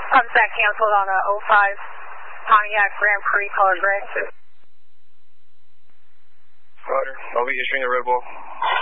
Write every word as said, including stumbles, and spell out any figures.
Um, that canceled on a oh five Pontiac Grand Prix color gray. Roger. I'll be issuing a red ball.